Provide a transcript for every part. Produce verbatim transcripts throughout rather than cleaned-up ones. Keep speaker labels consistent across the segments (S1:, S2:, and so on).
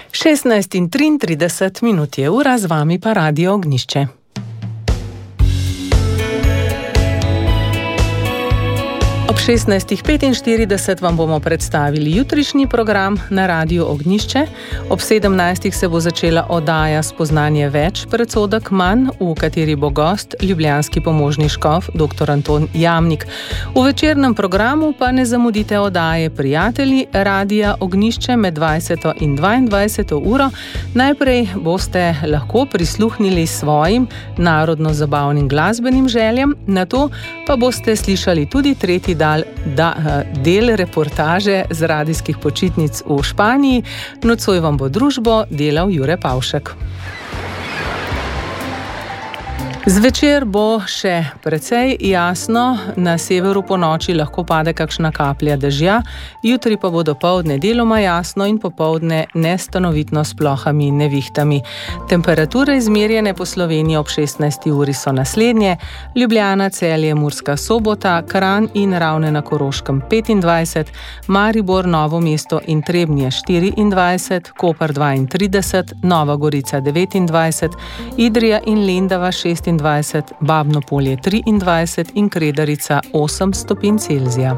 S1: šestnajst in triintrideset minut je ura, z vami pa Radio Ognjišče. Ob šestnajst petinštirideset vam bomo predstavili jutrišnji program na Radiu Ognjišče. Ob sedemnajstih se bo začela oddaja Spoznanje več, predsodek manj, v kateri bo gost ljubljanski pomožni škof dr. Anton Jamnik. V večernem programu pa ne zamudite oddaje Prijatelji Radia Ognjišče med dvajseto in dvaindvajseto uro. Najprej boste lahko prisluhnili svojim narodno-zabavnim glasbenim željam, nato pa boste slišali tudi tretji Dal, da, del reportaže z radijskih počitnic v Španiji. Nocoj vam bo družbo delal Jure Pavšek. Zvečer bo še precej jasno, na severu po noči lahko pade kakšna kaplja dežja, jutri pa bo dopoldne deloma jasno in popoldne nestanovitno s plohami in nevihtami. Temperature izmerjene po Sloveniji ob šestnajsti uri so naslednje: Ljubljana, Celje, Murska Sobota, Kranj in Ravne na Koroškem petindvajset, Maribor, Novo mesto in Trebnje štiriindvajset, Koper dvaintrideset, Nova Gorica devetindvajset, Idrija in Lendava šestindvajset, Babno Polje triindvajset in Kredarica osem stopinj Celzija.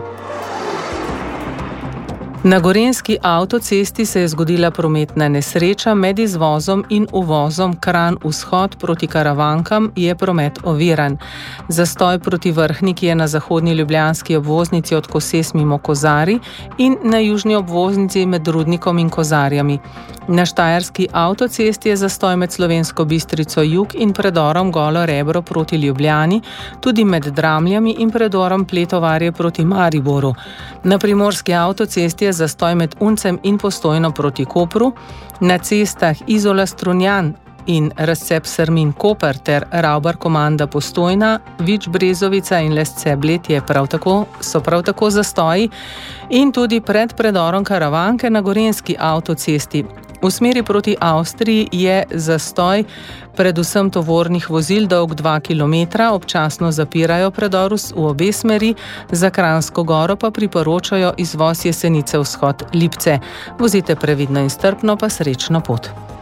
S1: Na gorenjski avtocesti se je zgodila prometna nesreča. Med izvozom in uvozom Kranj vzhod proti Karavankam je promet oviran. Zastoj proti Vrhniki je na zahodni ljubljanski obvoznici od Koses mimo Kozarij in na južni obvoznici med Rudnikom in Kozarjami. Na štajerski avtocesti je zastoj med Slovensko Bistrico jug in predorom Golo Rebro proti Ljubljani, tudi med Dramljami in predorom Pletovarje proti Mariboru. Na primorski avtocesti je zastoj med Uncem in Postojno proti Kopru, na cestah Izola Strunjan in razcep Srmin Koper ter Ravbar Komanda Postojna, Vič Brezovica in Lesce Bled je prav tako, so prav tako zastoji in tudi pred predorom Karavanke na gorenjski avtocesti. V smeri proti Avstriji je zastoj predvsem tovornih vozil dolg dva kilometra, občasno zapirajo predor v obe smeri, za Kranjsko Goro pa priporočajo izvoz Jesenice vzhod Lipce. Vozite previdno in strpno, pa srečno pot.